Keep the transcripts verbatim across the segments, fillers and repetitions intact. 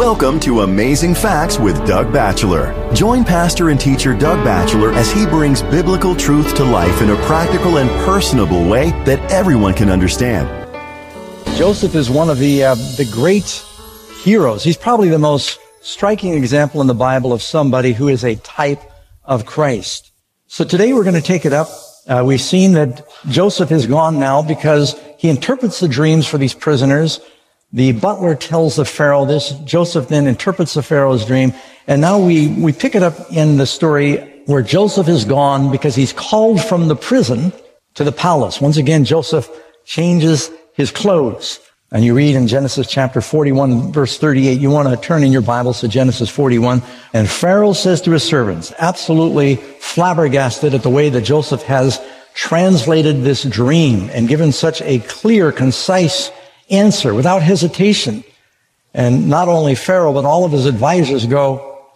Welcome to Amazing Facts with Doug Batchelor. Join pastor and teacher Doug Batchelor as he brings biblical truth to life in a practical and personable way that everyone can understand. Joseph is one of the uh, the great heroes. He's probably the most striking example in the Bible of somebody who is a type of Christ. So today we're going to take it up. Uh, we've seen that Joseph is gone now because he interprets the dreams for these prisoners. The butler tells the Pharaoh this. Joseph then interprets the Pharaoh's dream. And now we, we pick it up in the story where Joseph is gone because he's called from the prison to the palace. Once again, Joseph changes his clothes. And you read in Genesis chapter forty-one, verse thirty-eight. You want to turn in your Bibles to Genesis forty-one. And Pharaoh says to his servants, absolutely flabbergasted at the way that Joseph has translated this dream and given such a clear, concise answer without hesitation. And not only Pharaoh, but all of his advisors go,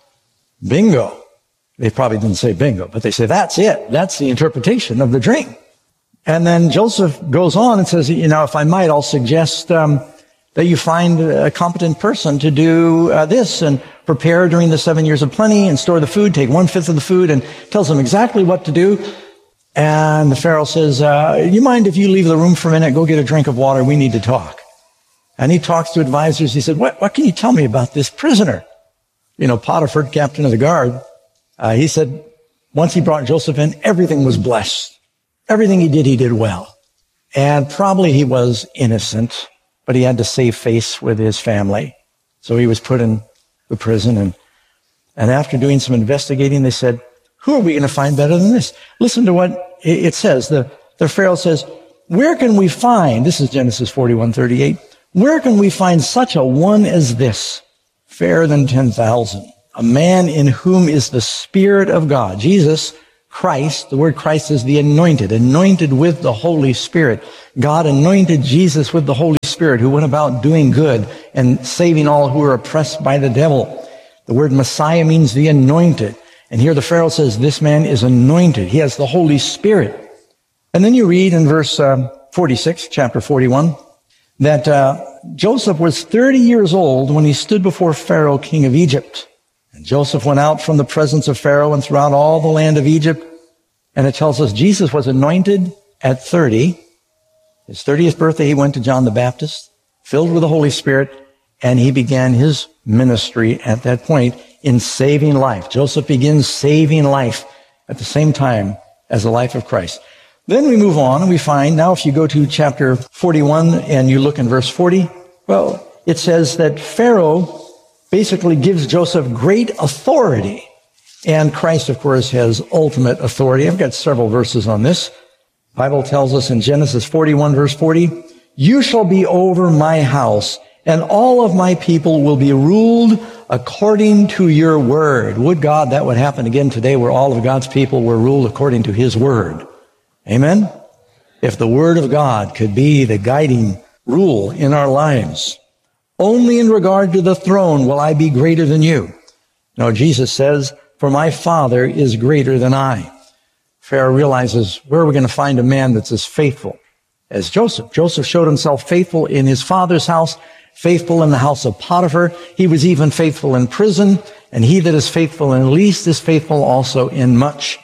bingo. They probably didn't say bingo, but they say, that's it. That's the interpretation of the dream. And then Joseph goes on and says, you know, if I might, I'll suggest um, that you find a competent person to do uh, this and prepare during the seven years of plenty and store the food, take one-fifth of the food, and tells them exactly what to do. And the Pharaoh says, uh, you mind if you leave the room for a minute, go get a drink of water, we need to talk. And he talks to advisors. He said, what, what can you tell me about this prisoner? You know, Potiphar, captain of the guard, uh, he said, once he brought Joseph in, everything was blessed. Everything he did, he did well. And probably he was innocent, but he had to save face with his family. So he was put in the prison. And, and after doing some investigating, they said, who are we going to find better than this? Listen to what it says. The, the Pharaoh says, where can we find, this is Genesis forty-one thirty-eight, where can we find such a one as this, fairer than ten thousand, a man in whom is the Spirit of God? Jesus Christ, the word Christ is the anointed, anointed with the Holy Spirit. God anointed Jesus with the Holy Spirit, who went about doing good and saving all who are oppressed by the devil. The word Messiah means the anointed. And here the Pharaoh says, this man is anointed. He has the Holy Spirit. And then you read in verse uh, forty-six, chapter forty-one, that uh, Joseph was thirty years old when he stood before Pharaoh, king of Egypt. And Joseph went out from the presence of Pharaoh and throughout all the land of Egypt. And it tells us Jesus was anointed at thirty. His thirtieth birthday, he went to John the Baptist, filled with the Holy Spirit, and he began his ministry at that point in saving life. Joseph begins saving life at the same time as the life of Christ. Then we move on and we find, now if you go to chapter forty-one and you look in verse forty, well, it says that Pharaoh basically gives Joseph great authority. And Christ, of course, has ultimate authority. I've got several verses on this. The Bible tells us in Genesis forty-one, verse forty, you shall be over my house, and all of my people will be ruled according to your word. Would God that would happen again today, where all of God's people were ruled according to his word. Amen? If the word of God could be the guiding rule in our lives. Only in regard to the throne will I be greater than you. No, Jesus says, for my Father is greater than I. Pharaoh realizes, where are we going to find a man that's as faithful as Joseph? Joseph showed himself faithful in his father's house, faithful in the house of Potiphar. He was even faithful in prison, and he that is faithful in least is faithful also in much.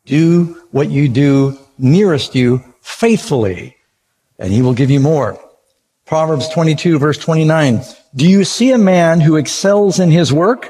Do what you do nearest you faithfully, and he will give you more. Proverbs twenty-two, verse twenty-nine. Do you see a man who excels in his work?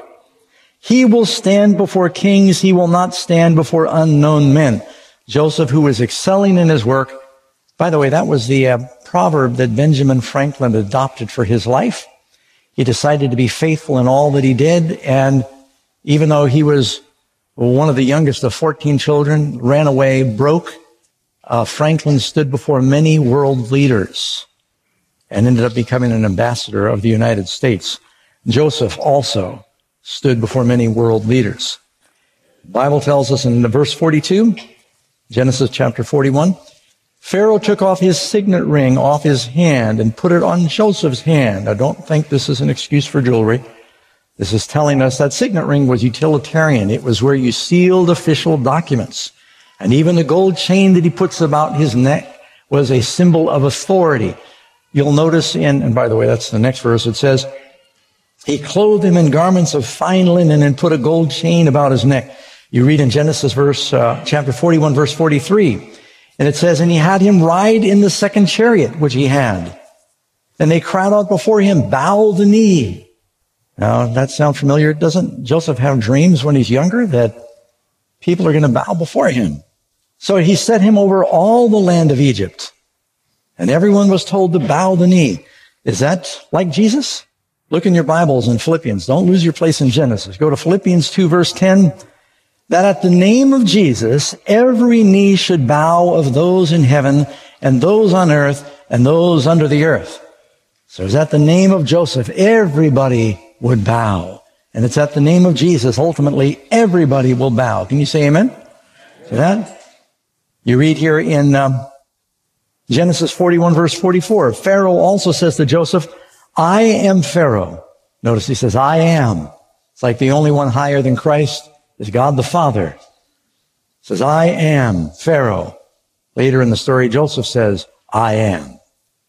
He will stand before kings. He will not stand before unknown men. Joseph, who was excelling in his work. By the way, that was the uh, proverb that Benjamin Franklin adopted for his life. He decided to be faithful in all that he did. And even though he was one of the youngest of fourteen children, ran away broke, uh, Franklin stood before many world leaders and ended up becoming an ambassador of the United States. Joseph also stood before many world leaders. The Bible tells us in verse forty-two, Genesis chapter forty-one, Pharaoh took off his signet ring off his hand and put it on Joseph's hand. Now, don't think this is an excuse for jewelry. This is telling us that signet ring was utilitarian. It was where you sealed official documents. And even the gold chain that he puts about his neck was a symbol of authority. You'll notice in, and by the way, that's the next verse, it says, He clothed him in garments of fine linen and put a gold chain about his neck. You read in Genesis verse, uh, chapter forty-one, verse forty-three. And it says, and he had him ride in the second chariot, which he had. And they cried out before him, bow the knee. Now, that sound familiar? Doesn't Joseph have dreams when he's younger that people are going to bow before him? So he set him over all the land of Egypt. And everyone was told to bow the knee. Is that like Jesus? Look in your Bibles in Philippians. Don't lose your place in Genesis. Go to Philippians two, verse ten. That at the name of Jesus, every knee should bow of those in heaven and those on earth and those under the earth. So it's at the name of Joseph, everybody would bow. And it's at the name of Jesus, ultimately, everybody will bow. Can you say amen? See that? You read here in um, Genesis forty-one, verse forty-four. Pharaoh also says to Joseph, I am Pharaoh. Notice he says, I am. It's like the only one higher than Christ is God the Father. He says, I am Pharaoh. Later in the story, Joseph says, I am.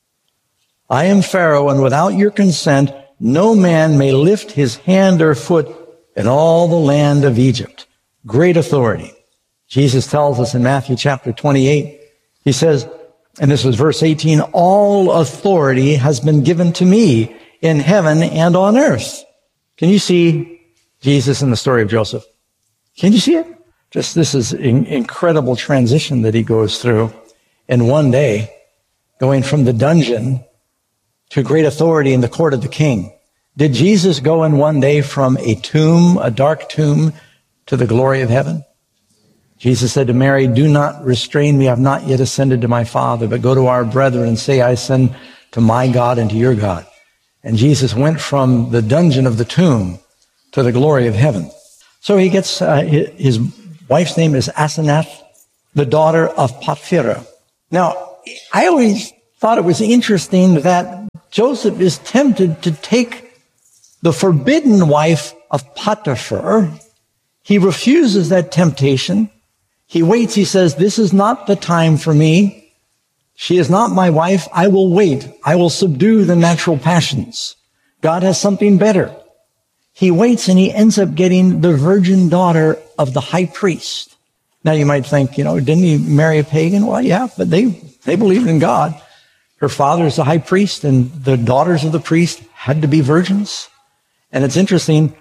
I am Pharaoh, and without your consent, no man may lift his hand or foot in all the land of Egypt. Great authority. Jesus tells us in Matthew chapter twenty-eight, he says, and this is verse eighteen, all authority has been given to me in heaven and on earth. Can you see Jesus in the story of Joseph? Can you see it? Just this is an incredible transition that he goes through in one day, going from the dungeon to great authority in the court of the king. Did Jesus go in one day from a tomb, a dark tomb, to the glory of heaven? Jesus said to Mary, do not restrain me. I've not yet ascended to my Father, but go to our brethren and say, I ascend to my God and to your God. And Jesus went from the dungeon of the tomb to the glory of heaven. So he gets, uh, his wife's name is Asenath, the daughter of Potipharah. Now, I always thought it was interesting that Joseph is tempted to take the forbidden wife of Potiphar. He refuses that temptation. He waits. He says, this is not the time for me. She is not my wife. I will wait. I will subdue the natural passions. God has something better. He waits and he ends up getting the virgin daughter of the high priest. Now you might think, you know, didn't he marry a pagan? Well, yeah, but they, they believed in God. Her father is the high priest and the daughters of the priest had to be virgins. And it's interesting.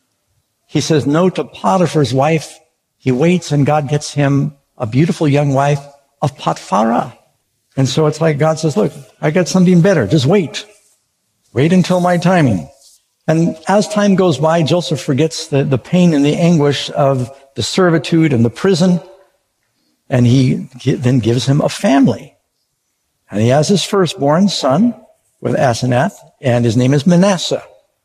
He says no to Potiphar's wife. He waits and God gets him a beautiful young wife of Potipharah. And so it's like God says, look, I got something better. Just wait. Wait until my timing. And as time goes by, Joseph forgets the, the pain and the anguish of the servitude and the prison. And he then gives him a family. And he has his firstborn son with Asenath, and his name is Manasseh.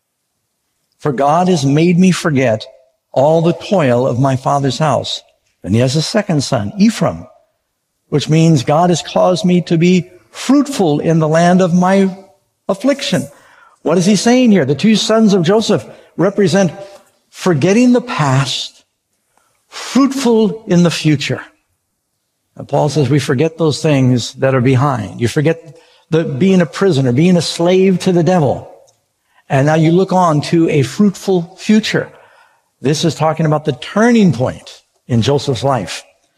For God has made me forget all the toil of my father's house. And he has a second son, Ephraim, which means God has caused me to be fruitful in the land of my affliction. What is he saying here? The two sons of Joseph represent forgetting the past, fruitful in the future. And Paul says we forget those things that are behind. You forget the being a prisoner, being a slave to the devil. And now you look on to a fruitful future. This is talking about the turning point in Joseph's life.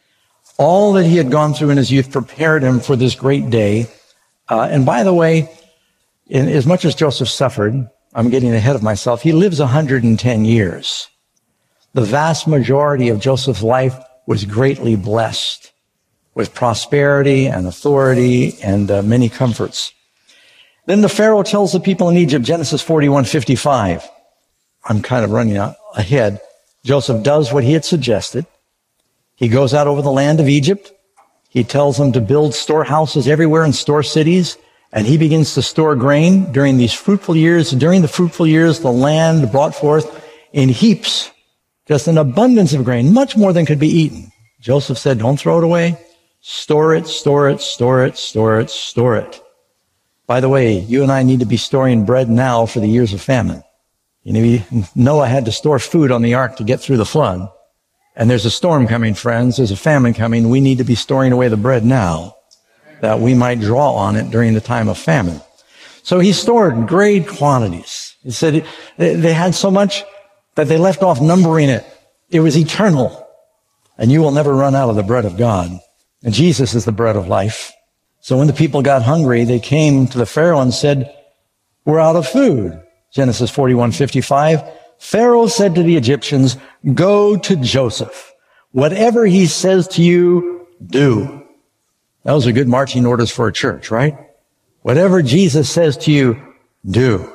All that he had gone through in his youth prepared him for this great day. Uh, and by the way, in as much as Joseph suffered, I'm getting ahead of myself, he lives one hundred ten years. The vast majority of Joseph's life was greatly blessed with prosperity and authority and uh, many comforts. Then the Pharaoh tells the people in Egypt, Genesis forty-one fifty-five. I'm kind of running out ahead. Joseph does what he had suggested. He goes out over the land of Egypt. He tells them to build storehouses everywhere and store cities. And he begins to store grain during these fruitful years. During the fruitful years, the land brought forth in heaps, just an abundance of grain, much more than could be eaten. Joseph said, don't throw it away. Store it, store it, store it, store it, store it. By the way, you and I need to be storing bread now for the years of famine. You know, Noah had to store food on the ark to get through the flood. And there's a storm coming, friends. There's a famine coming. We need to be storing away the bread now that we might draw on it during the time of famine. So he stored great quantities. He said they had so much that they left off numbering it. It was eternal. And you will never run out of the bread of God. And Jesus is the bread of life. So when the people got hungry, they came to the Pharaoh and said, we're out of food. Genesis forty-one fifty-five. Pharaoh said to the Egyptians, go to Joseph. Whatever he says to you, do. Those are good marching orders for a church, right? Whatever Jesus says to you, do.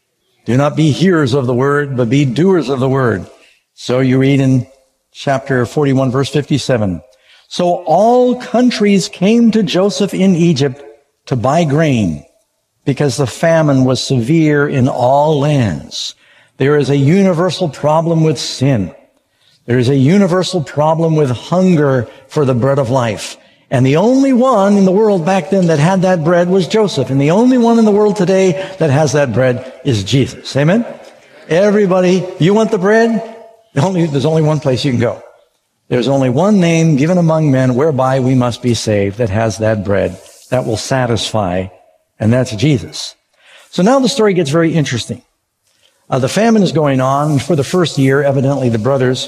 Do not be hearers of the word, but be doers of the word. So you read in chapter forty-one, verse fifty-seven. So all countries came to Joseph in Egypt to buy grain, because the famine was severe in all lands. There is a universal problem with sin. There is a universal problem with hunger for the bread of life. And the only one in the world back then that had that bread was Joseph. And the only one in the world today that has that bread is Jesus. Amen? Everybody, you want the bread? Only, there's only one place you can go. There's only one name given among men whereby we must be saved that has that bread that will satisfy, and that's Jesus. So now the story gets very interesting. Uh, the famine is going on. For the first year, evidently the brothers,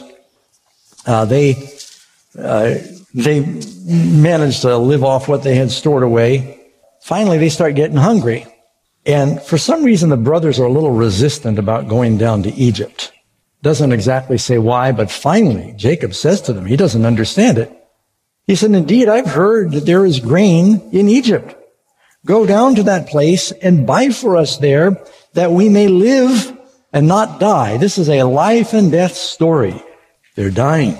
uh, they, uh, they managed to live off what they had stored away. Finally, they start getting hungry. And for some reason, the brothers are a little resistant about going down to Egypt. Doesn't exactly say why, but finally, Jacob says to them, he doesn't understand it. He said, indeed, I've heard that there is grain in Egypt. Go down to that place and buy for us there that we may live and not die. This is a life and death story. They're dying.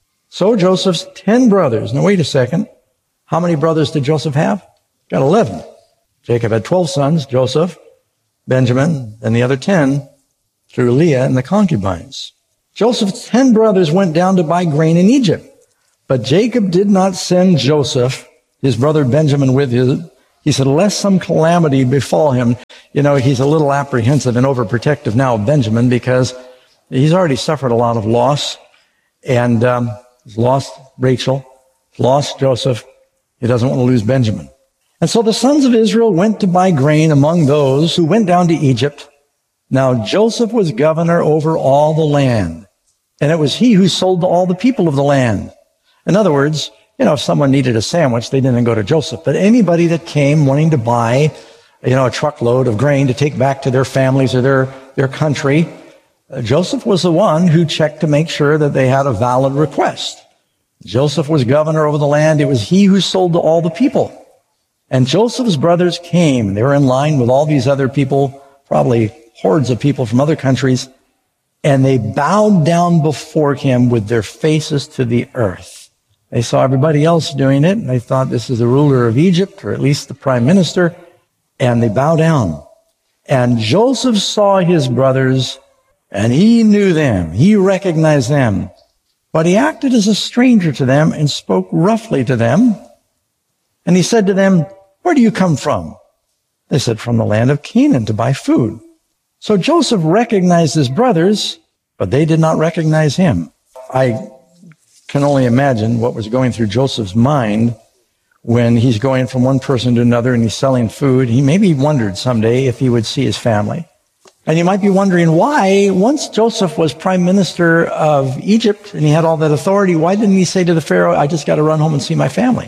So Joseph's ten brothers. Now wait a second. How many brothers did Joseph have? Got eleven. Jacob had twelve sons, Joseph, Benjamin, and the other ten through Leah and the concubines. Joseph's ten brothers went down to buy grain in Egypt. But Jacob did not send Joseph, his brother Benjamin, with his. He said, lest some calamity befall him. You know, he's a little apprehensive and overprotective now of Benjamin because he's already suffered a lot of loss. And um, he's lost Rachel, lost Joseph. He doesn't want to lose Benjamin. And so the sons of Israel went to buy grain among those who went down to Egypt. Now Joseph was governor over all the land, and it was he who sold to all the people of the land. In other words, you know, if someone needed a sandwich, they didn't go to Joseph. But anybody that came wanting to buy, you know, a truckload of grain to take back to their families or their, their country, uh, Joseph was the one who checked to make sure that they had a valid request. Joseph was governor over the land. It was he who sold to all the people. And Joseph's brothers came. They were in line with all these other people, probably hordes of people from other countries, and they bowed down before him with their faces to the earth. They saw everybody else doing it, and they thought this is the ruler of Egypt, or at least the prime minister, and they bow down. And Joseph saw his brothers, and he knew them. He recognized them. But he acted as a stranger to them and spoke roughly to them. And he said to them, where do you come from? They said, from the land of Canaan to buy food. So Joseph recognized his brothers, but they did not recognize him. I can only imagine what was going through Joseph's mind when he's going from one person to another and he's selling food. He maybe wondered someday if he would see his family. And you might be wondering why, once Joseph was prime minister of Egypt and he had all that authority, why didn't he say to the Pharaoh, I just got to run home and see my family?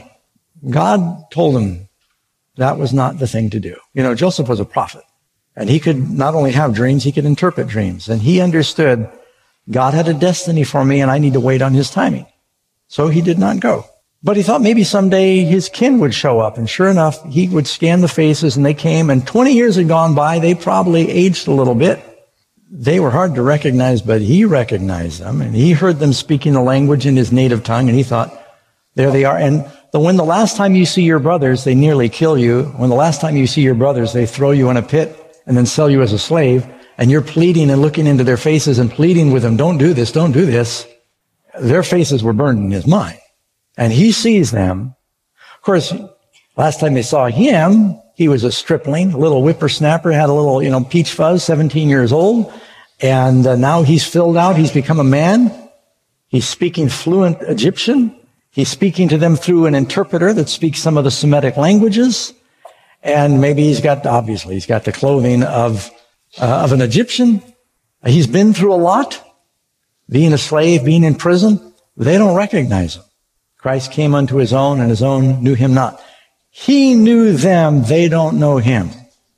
God told him that was not the thing to do. You know, Joseph was a prophet, and he could not only have dreams, he could interpret dreams. And he understood God had a destiny for me, and I need to wait on his timing. So he did not go. But he thought maybe someday his kin would show up. And sure enough, he would scan the faces, and they came. And twenty years had gone by. They probably aged a little bit. They were hard to recognize, but he recognized them. And he heard them speaking the language in his native tongue. And he thought, there they are. And the, when the last time you see your brothers, they nearly kill you. When the last time you see your brothers, they throw you in a pit and then sell you as a slave. And you're pleading and looking into their faces and pleading with them, don't do this, don't do this. Their faces were burned in his mind. And he sees them. Of course, last time they saw him, he was a stripling, a little whippersnapper, had a little, you know, peach fuzz, seventeen years old. And uh, now he's filled out. He's become a man. He's speaking fluent Egyptian. He's speaking to them through an interpreter that speaks some of the Semitic languages. And maybe he's got, obviously, he's got the clothing of uh, of an Egyptian. He's been through a lot, being a slave, being in prison. They don't recognize him. Christ came unto his own, and his own knew him not. He knew them. They don't know him.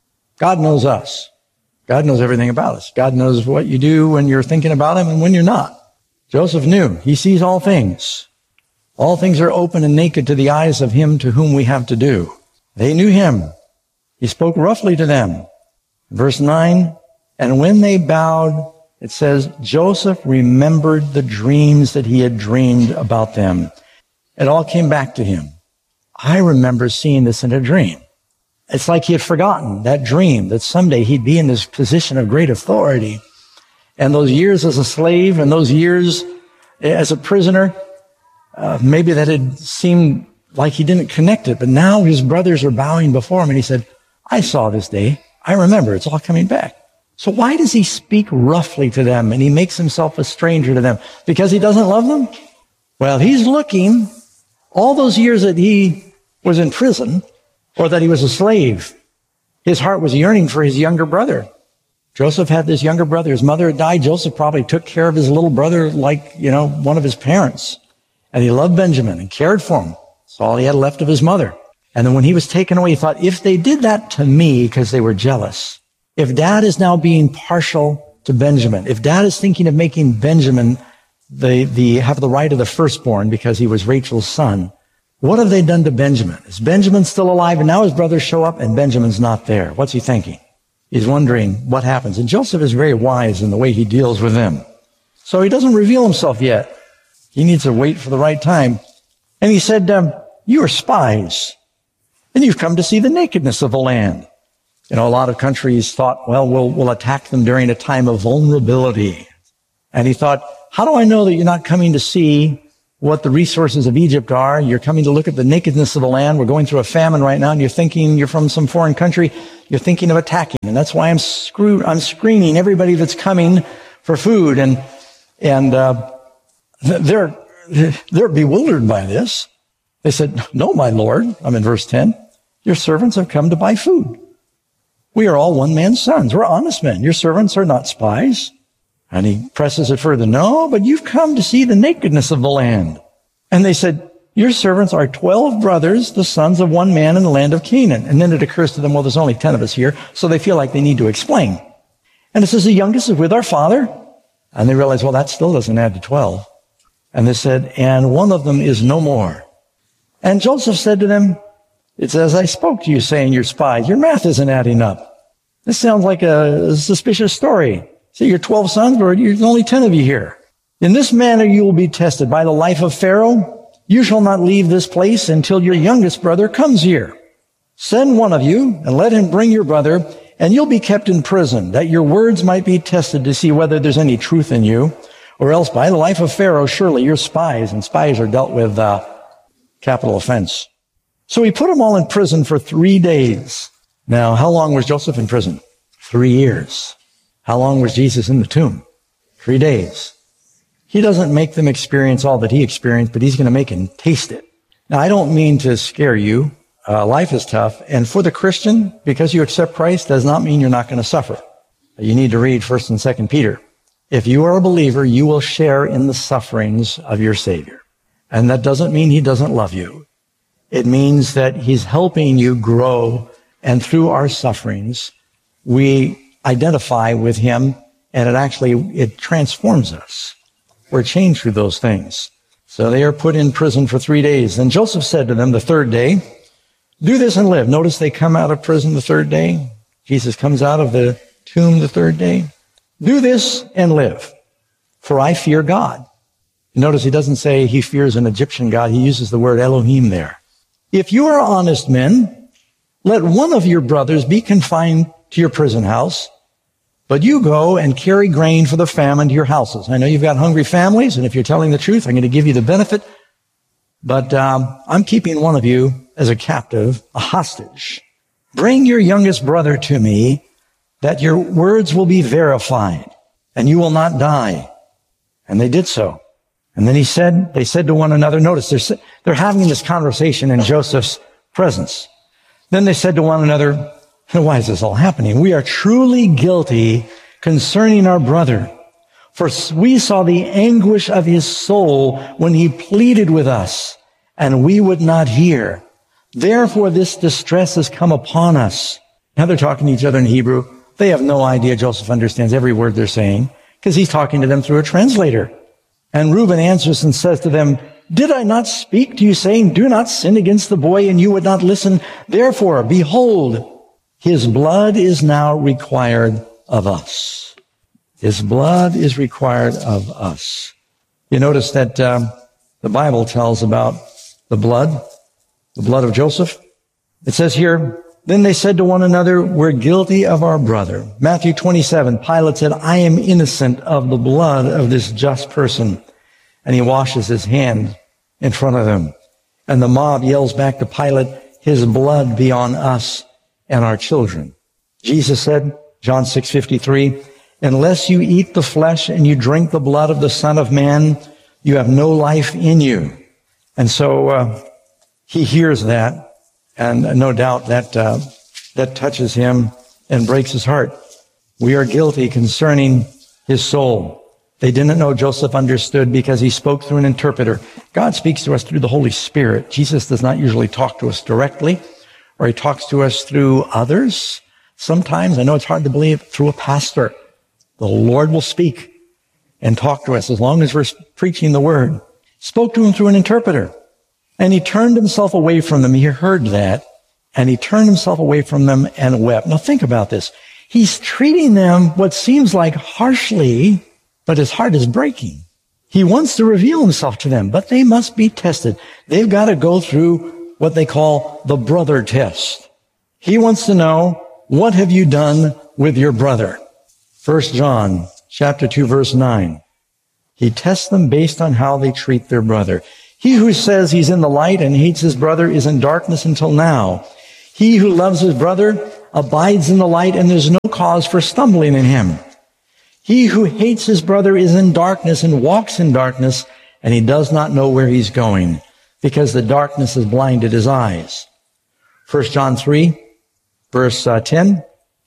God knows us. God knows everything about us. God knows what you do when you're thinking about him and when you're not. Joseph knew. He sees all things. All things are open and naked to the eyes of him to whom we have to do. They knew him. He spoke roughly to them. Verse nine, and when they bowed, it says, Joseph remembered the dreams that he had dreamed about them. It all came back to him. I remember seeing this in a dream. It's like he had forgotten that dream, that someday he'd be in this position of great authority. And those years as a slave and those years as a prisoner, uh, maybe that had seemed like he didn't connect it. But now his brothers are bowing before him, and he said, I saw this day. I remember. It's all coming back. So why does he speak roughly to them and he makes himself a stranger to them? Because he doesn't love them? Well, he's looking all those years that he was in prison or that he was a slave. His heart was yearning for his younger brother. Joseph had this younger brother. His mother had died. Joseph probably took care of his little brother like, you know, one of his parents. And he loved Benjamin and cared for him. That's all he had left of his mother. And then when he was taken away, he thought, if they did that to me because they were jealous, if dad is now being partial to Benjamin, if dad is thinking of making Benjamin the, the, have the right of the firstborn because he was Rachel's son, what have they done to Benjamin? Is Benjamin still alive? And now his brothers show up and Benjamin's not there. What's he thinking? He's wondering what happens. And Joseph is very wise in the way he deals with them. So he doesn't reveal himself yet. He needs to wait for the right time. And he said, um, you are spies. And you've come to see the nakedness of the land. You know, a lot of countries thought, well, we'll, we'll attack them during a time of vulnerability. And he thought, how do I know that you're not coming to see what the resources of Egypt are? You're coming to look at the nakedness of the land. We're going through a famine right now, and you're thinking you're from some foreign country. You're thinking of attacking. And that's why I'm screwed. I'm screening everybody that's coming for food. And, and, uh, they're, they're bewildered by this. They said, no, my Lord, I'm in verse ten, your servants have come to buy food. We are all one man's sons. We're honest men. Your servants are not spies. And he presses it further. No, but you've come to see the nakedness of the land. And they said, your servants are twelve brothers, the sons of one man in the land of Canaan. And then it occurs to them, well, there's only ten of us here. So they feel like they need to explain. And it says, the youngest is with our father. And they realize, well, that still doesn't add to twelve. And they said, and one of them is no more. And Joseph said to them, it's as I spoke to you, saying you're spies. Your math isn't adding up. This sounds like a suspicious story. See, you're twelve sons, but there's only ten of you here. In this manner you will be tested by the life of Pharaoh. You shall not leave this place until your youngest brother comes here. Send one of you and let him bring your brother, and you'll be kept in prison, that your words might be tested to see whether there's any truth in you. Or else by the life of Pharaoh, surely you're spies, and spies are dealt with uh, capital offense. So he put them all in prison for three days. Now, how long was Joseph in prison? Three years. How long was Jesus in the tomb? Three days. He doesn't make them experience all that he experienced, but he's going to make them taste it. Now, I don't mean to scare you. Uh, life is tough. And for the Christian, because you accept Christ, does not mean you're not going to suffer. You need to read First and Second Peter. If you are a believer, you will share in the sufferings of your Savior. And that doesn't mean he doesn't love you. It means that he's helping you grow. And through our sufferings, we identify with him, and it actually, it transforms us. We're changed through those things. So they are put in prison for three days. And Joseph said to them the third day, do this and live. Notice they come out of prison the third day. Jesus comes out of the tomb the third day. Do this and live, for I fear God. Notice he doesn't say he fears an Egyptian god. He uses the word Elohim there. If you are honest men, let one of your brothers be confined to your prison house, but you go and carry grain for the famine to your houses. I know you've got hungry families, and if you're telling the truth, I'm going to give you the benefit. But um, I'm keeping one of you as a captive, a hostage. Bring your youngest brother to me, that your words will be verified, and you will not die. And they did so. And then he said, they said to one another, notice they're, they're having this conversation in Joseph's presence. Then they said to one another, Why is this all happening? We are truly guilty concerning our brother. For we saw the anguish of his soul when he pleaded with us, and we would not hear. Therefore this distress has come upon us. Now they're talking to each other in Hebrew. They have no idea Joseph understands every word they're saying, because he's talking to them through a translator. And Reuben answers and says to them, did I not speak to you, saying, do not sin against the boy, and you would not listen? Therefore, behold, his blood is now required of us. His blood is required of us. You notice that um, the Bible tells about the blood, the blood of Joseph. It says here, then they said to one another, we're guilty of our brother. Matthew twenty-seven, Pilate said, I am innocent of the blood of this just person. And he washes his hand in front of them. And the mob yells back to Pilate, his blood be on us and our children. Jesus said, John six fifty-three, unless you eat the flesh and you drink the blood of the Son of Man, you have no life in you. And so uh, he hears that, and no doubt that uh, that touches him and breaks his heart. We are guilty concerning his soul. They didn't know Joseph understood because he spoke through an interpreter. God speaks to us through the Holy Spirit. Jesus does not usually talk to us directly, or he talks to us through others. Sometimes, I know it's hard to believe, through a pastor. The Lord will speak and talk to us as long as we're preaching the word. Spoke to him through an interpreter. And he turned himself away from them. He heard that. And he turned himself away from them and wept. Now think about this. He's treating them what seems like harshly, but his heart is breaking. He wants to reveal himself to them, but they must be tested. They've got to go through what they call the brother test. He wants to know, what have you done with your brother? First John chapter two, verse nine. He tests them based on how they treat their brother. He who says he's in the light and hates his brother is in darkness until now. He who loves his brother abides in the light, and there's no cause for stumbling in him. He who hates his brother is in darkness and walks in darkness, and he does not know where he's going, because the darkness has blinded his eyes. First John three, verse uh, ten.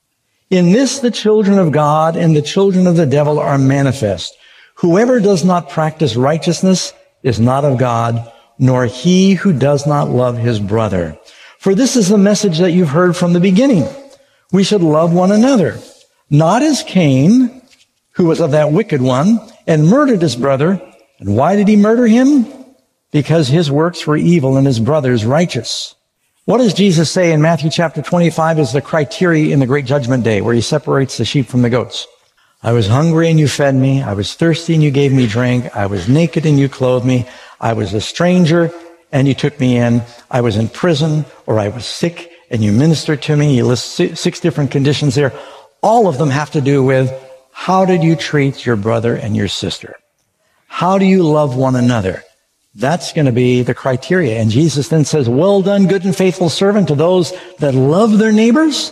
In this the children of God and the children of the devil are manifest. Whoever does not practice righteousness is not of God, nor he who does not love his brother. For this is the message that you've heard from the beginning. We should love one another, not as Cain, who was of that wicked one, and murdered his brother. And why did he murder him? Because his works were evil and his brother's righteous. What does Jesus say in Matthew chapter twenty-five is the criteria in the great judgment day, where he separates the sheep from the goats? I was hungry and you fed me. I was thirsty and you gave me drink. I was naked and you clothed me. I was a stranger and you took me in. I was in prison, or I was sick and you ministered to me. He lists six different conditions there. All of them have to do with, how did you treat your brother and your sister? How do you love one another? That's going to be the criteria. And Jesus then says, well done, good and faithful servant, to those that love their neighbors.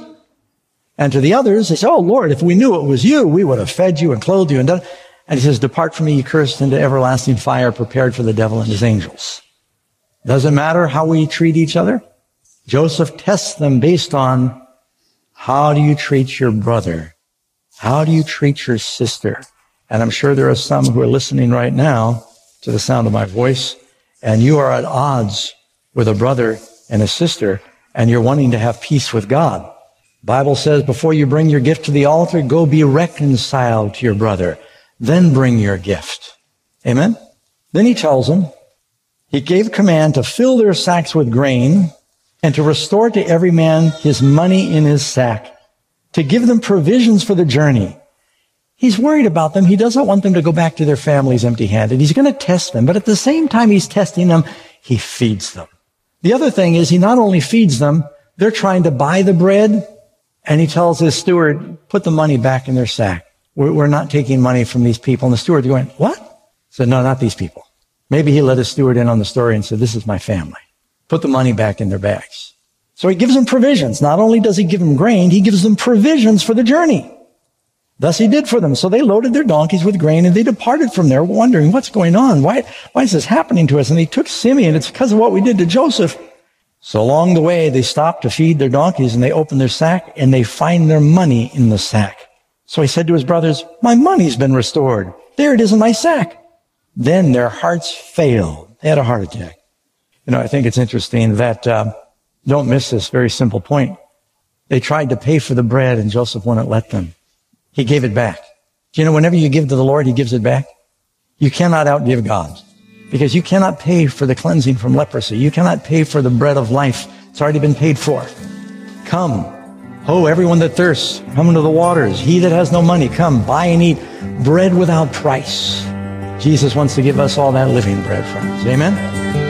And to the others, they say, oh Lord, if we knew it was you, we would have fed you and clothed you and done. And he says, depart from me, ye cursed, into everlasting fire prepared for the devil and his angels. Doesn't matter how we treat each other. Joseph tests them based on, how do you treat your brother? How do you treat your sister? And I'm sure there are some who are listening right now to the sound of my voice, and you are at odds with a brother and a sister, and you're wanting to have peace with God. The Bible says, before you bring your gift to the altar, go be reconciled to your brother. Then bring your gift. Amen? Then he tells them, he gave command to fill their sacks with grain and to restore to every man his money in his sack, to give them provisions for the journey. He's worried about them. He doesn't want them to go back to their families empty-handed. He's going to test them, but at the same time he's testing them, he feeds them. The other thing is, he not only feeds them, they're trying to buy the bread, and he tells his steward, put the money back in their sack. We're, we're not taking money from these people. And the steward's going, what? He said, no, not these people. Maybe he let his steward in on the story and said, this is my family. Put the money back in their bags. So he gives them provisions. Not only does he give them grain, he gives them provisions for the journey. Thus he did for them. So they loaded their donkeys with grain, and they departed from there, wondering, what's going on? Why, why is this happening to us? And he took Simeon. It's because of what we did to Joseph. So along the way, they stop to feed their donkeys, and they open their sack, and they find their money in the sack. So he said to his brothers, my money's been restored. There it is in my sack. Then their hearts failed. They had a heart attack. You know, I think it's interesting that, uh, don't miss this very simple point. They tried to pay for the bread, and Joseph wouldn't let them. He gave it back. Do you know, whenever you give to the Lord, he gives it back? You cannot outgive God, because you cannot pay for the cleansing from leprosy. You cannot pay for the bread of life. It's already been paid for. Come, ho, everyone that thirsts, come into the waters. He that has no money, come, buy and eat bread without price. Jesus wants to give us all that living bread, friends. Amen?